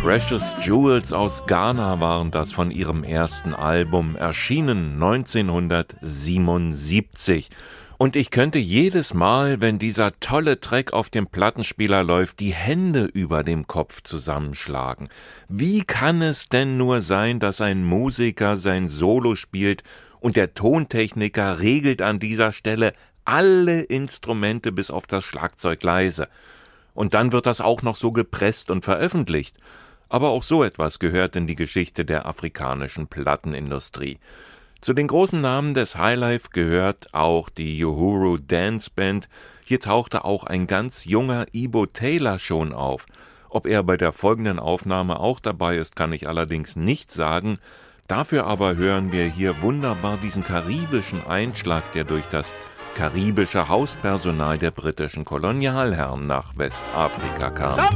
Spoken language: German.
Precious Jewels aus Ghana waren das von ihrem ersten Album, erschienen 1977. Und ich könnte jedes Mal, wenn dieser tolle Track auf dem Plattenspieler läuft, die Hände über dem Kopf zusammenschlagen. Wie kann es denn nur sein, dass ein Musiker sein Solo spielt und der Tontechniker regelt an dieser Stelle alle Instrumente bis auf das Schlagzeug leise? Und dann wird das auch noch so gepresst und veröffentlicht. Aber auch so etwas gehört in die Geschichte der afrikanischen Plattenindustrie. Zu den großen Namen des Highlife gehört auch die Uhuru Dance Band. Hier tauchte auch ein ganz junger Ibo Taylor schon auf. Ob er bei der folgenden Aufnahme auch dabei ist, kann ich allerdings nicht sagen. Dafür aber hören wir hier wunderbar diesen karibischen Einschlag, der durch das karibische Hauspersonal der britischen Kolonialherren nach Westafrika kam.